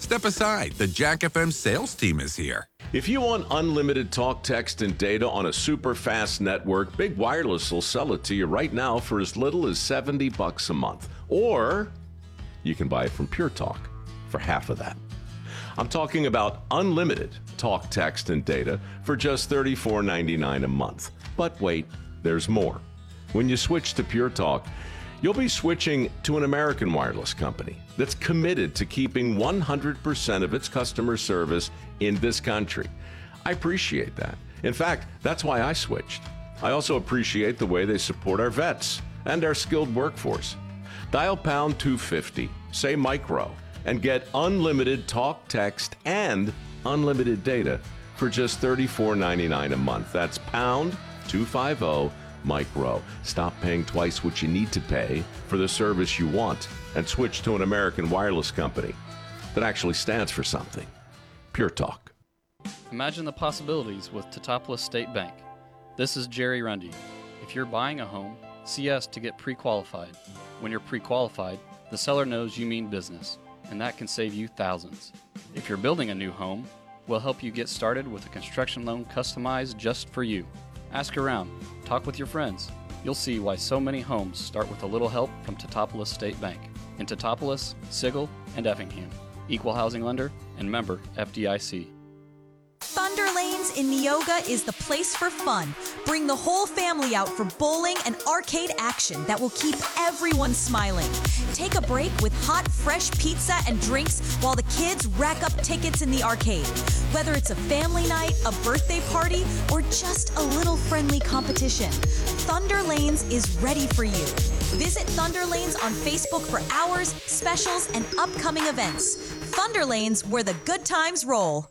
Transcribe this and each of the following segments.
Step aside. The Jack FM sales team is here. If you want unlimited talk, text, and data on a super fast network, Big Wireless will sell it to you right now for as little as $70 a month. Or you can buy it from Pure Talk for half of that. I'm talking about unlimited talk, text, and data for just $34.99 a month. But wait, there's more. When you switch to Pure Talk, you'll be switching to an American wireless company that's committed to keeping 100% of its customer service in this country. I appreciate that. In fact, that's why I switched. I also appreciate the way they support our vets and our skilled workforce. Dial pound 250, say micro, and get unlimited talk, text, and unlimited data for just $34.99 a month. That's pound 250 micro. Stop paying twice what you need to pay for the service you want and switch to an American wireless company that actually stands for something. Pure Talk. Imagine the possibilities with Teutopolis State Bank. This is Jerry Rundy. If you're buying a home, see us to get pre-qualified. When you're pre-qualified, the seller knows you mean business, and that can save you thousands. If you're building a new home, we'll help you get started with a construction loan customized just for you. Ask around, talk with your friends. You'll see why so many homes start with a little help from Teutopolis State Bank in Teutopolis, Sigel, and Effingham. Equal housing lender and member FDIC. Thunder Lanes in Neoga is the place for fun. Bring the whole family out for bowling and arcade action that will keep everyone smiling. Take a break with hot, fresh pizza and drinks while the kids rack up tickets in the arcade. Whether it's a family night, a birthday party, or just a little friendly competition, Thunder Lanes is ready for you. Visit Thunder Lanes on Facebook for hours, specials, and upcoming events. Thunder Lanes, where the good times roll.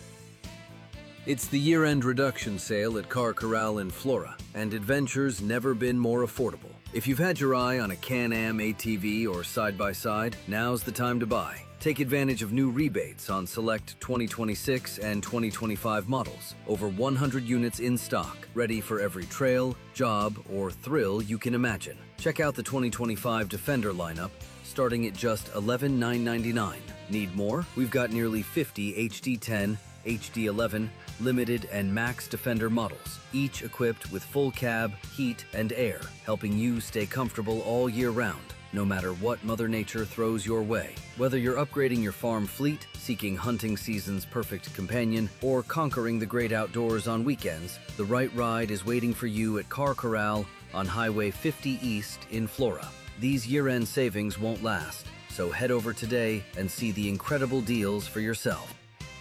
It's the year-end reduction sale at Car Corral in Flora, and adventure's never been more affordable. If you've had your eye on a Can-Am ATV or side-by-side, now's the time to buy. Take advantage of new rebates on select 2026 and 2025 models. Over 100 units in stock, ready for every trail, job, or thrill you can imagine. Check out the 2025 Defender lineup, starting at just $11,999. Need more? We've got nearly 50 HD10, HD11, Limited, and Max Defender models, each equipped with full cab, heat, and air, helping you stay comfortable all year round, no matter what Mother Nature throws your way. Whether you're upgrading your farm fleet, seeking hunting season's perfect companion, or conquering the great outdoors on weekends, the right ride is waiting for you at Car Corral on Highway 50 East in Flora. These year-end savings won't last, so head over today and see the incredible deals for yourself.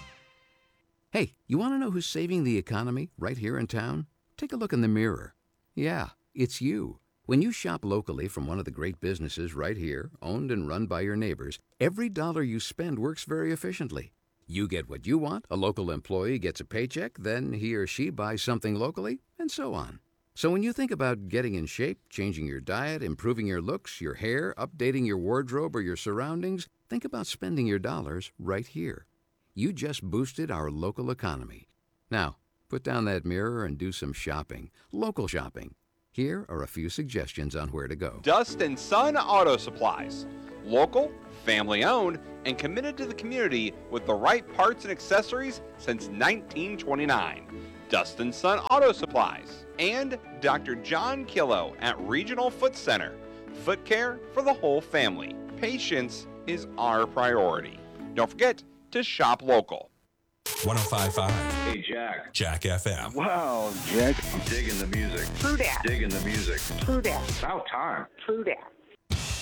Hey, you want to know who's saving the economy right here in town? Take a look in the mirror. Yeah, it's you. When you shop locally from one of the great businesses right here, owned and run by your neighbors, every dollar you spend works very efficiently. You get what you want, a local employee gets a paycheck, then he or she buys something locally, and so on. So when you think about getting in shape, changing your diet, improving your looks, your hair, updating your wardrobe or your surroundings, think about spending your dollars right here. You just boosted our local economy. Now, put down that mirror and do some shopping. Local shopping. Here are a few suggestions on where to go. Dust and Son Auto Supplies. Local, family-owned, and committed to the community with the right parts and accessories since 1929. Dust and Son Auto Supplies. And Dr. John Killo at Regional Foot Center. Foot care for the whole family. Patience is our priority. Don't forget to shop local. 105.5. Hey, Jack. Jack FM. Wow, Jack. I'm digging the music. True that. Digging the music. True that. About time. True that.